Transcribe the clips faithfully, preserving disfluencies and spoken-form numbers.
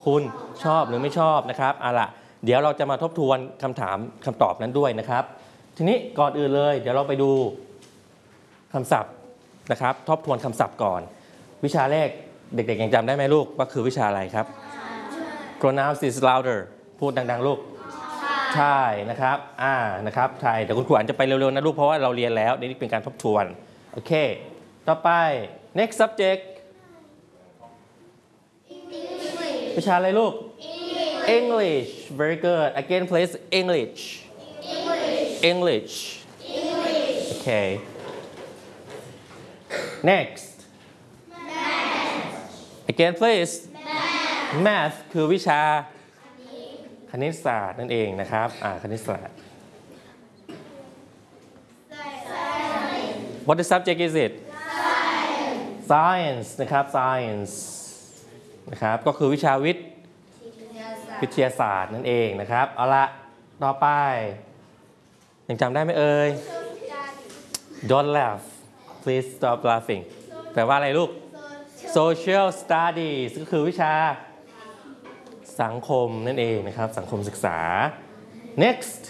คุณชอบหรือไม่ชอบนะครับเอาล่ะเดี๋ยวเราจะมาทบทวนคำถามคำตอบนั้นด้วยนะครับทีนี้ก่อนอื่นเลยเดี๋ยวเราไปดูคำศัพท์นะครับทบทวนคำศัพท์ก่อนวิชาแรกเด็กๆยังจำได้ไหมลูกว่าคือวิชาอะไรครับ pronounce is louder พูดดังๆลูกใช่นะครับอ่านะครับใช่เดี๋ยวคุณครูอ่านจะไปเร็วๆนะลูกเพราะว่าเราเรียนแล้วนี่เป็นการทบทวนโอเคต่อไป next subject วิชาอะไรลูก English very good again please English English okay next again please math คือวิชาคณิตศาสตร์นั่นเองนะครับอ่าคณิตศาสตร์ What the subject is it Science นะครับ Science นะครับก็คือวิชาวิทย์วิทยาศาสตร์นั่นเองนะครับเอาละต่อไปยังจำได้ไหมเอ่ย Don't laugh please stop laughing แปลว่าอะไรลูก Social Studies ก็คือวิชาสังคมนั่นเองนะครับสังคมศึกษา next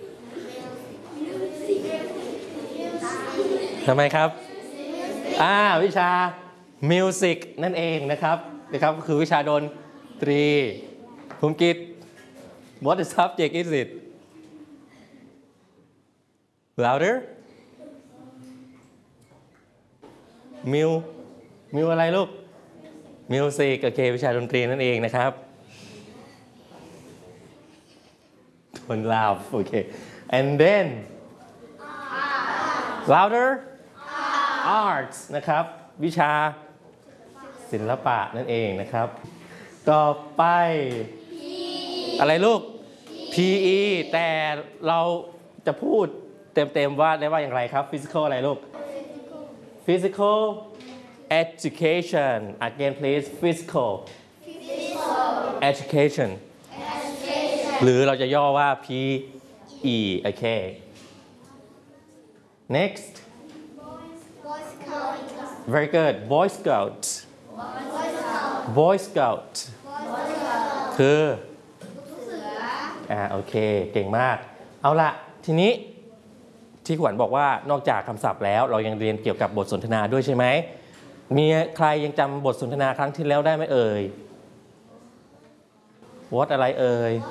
ทำไมครับอ่าวิชา music นั่นเองนะครับนะครับก็คือวิชาดนตรีภูมิกิจ what the subject is it louder มิวมิวอะไรลูก music โอเควิชาดนตรีนั่นเองนะครับ don't laugh okay and then louder arts นะครับวิชาศิลปะนั่นเองนะครับต่อไปอะไรลูก พี อี แต่เราจะพูดเต็มๆว่าได้ว่าอย่างไรครับ physical อะไรลูก physical education again please physical education หรือเราจะย่อว่า พี อี โอเค next very good boy scout boy scout คืออ่าโอเคเก่งมากเอาละทีนี้ที่ขวัญบอกว่านอกจากคำศัพท์แล้วเรายังเรียนเกี่ยวกับบทสนทนาด้วยใช่ไหมมีใครยังจำบทสนทนาครั้งที่แล้วได้ไหมเอ่ย what อะไรเอ่ย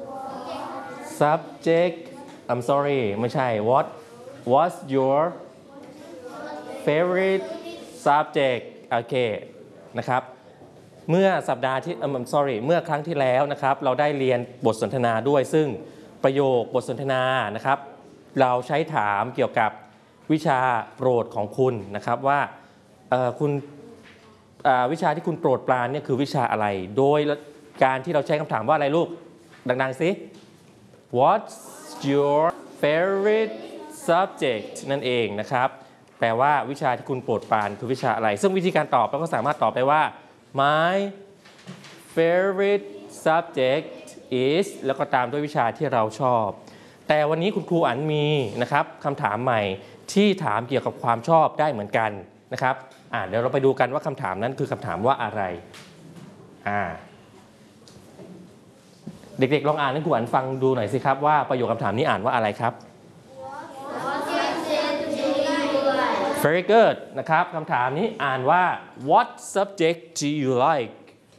subject I'm sorry ไม่ใช่ what what's your favorite subject โอเคนะครับเมื่อสัปดาห์ที่ I'm sorry เมื่อครั้งที่แล้วนะครับเราได้เรียนบทสนทนาด้วยซึ่งประโยคบทสนทนานะครับเราใช้ถามเกี่ยวกับวิชาโปรดของคุณนะครับว่าคุณวิชาที่คุณโปรดปรานเนี่ยคือวิชาอะไรโดยการที่เราใช้คำถามว่าอะไรลูกดังๆสิ What's your favorite subject นั่นเองนะครับแปลว่าวิชาที่คุณโปรดปรานคือวิชาอะไรซึ่งวิธีการตอบเราก็สามารถตอบได้ว่า My favorite subject is แล้วก็ตามด้วยวิชาที่เราชอบแต่วันนี้คุณครูอั๋นมีนะครับคำถามใหม่ที่ถามเกี่ยวกับความชอบได้เหมือนกันนะครับอ่าเดี๋ยวเราไปดูกันว่าคำถามนั้นคือคำถามว่าอะไรอ่าเด็กๆลองอ่านให้ครูอั๋นฟังดูหน่อยสิครับว่าประโยคคำถามนี้อ่านว่าอะไรครับ Very good นะครับคำถามนี้อ่านว่า What subject do you like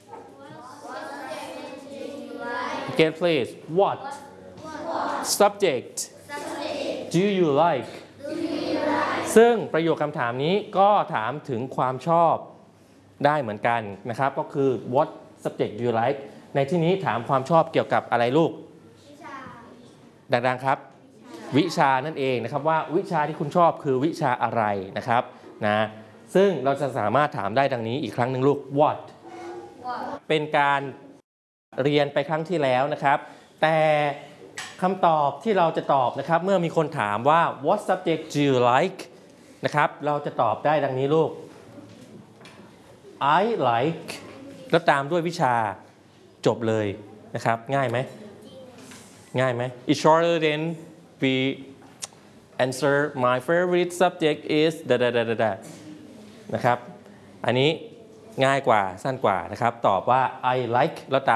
Again please What subject do you like ซึ่งประโยคคำถามนี้ก็ถามถึงความชอบได้เหมือนกันนะครับก็คือ What subject do you like ในที่นี้ถามความชอบเกี่ยวกับอะไรลูกดังๆครับวิชานั่นเองนะครับว่าวิชาที่คุณชอบคือวิชาอะไรนะครับนะซึ่งเราจะสามารถถามได้ดังนี้อีกครั้งหนึ่งลูก What เป็นการเรียนไปครั้งที่แล้วนะครับแต่คำตอบที่เราจะตอบนะครับเมื่อมีคนถามว่า What subject do you like นะครับเราจะตอบได้ดังนี้ลูก I like แล้วตามด้วยวิชาจบเลยนะครับง่ายไหมง่ายไหม It's shorter than we answer my favorite subject is ดะดะดะดะนะครับอันนี้ ง่ายกว่าสั้นกว่านะครับตอบว่า I like แล้วตาม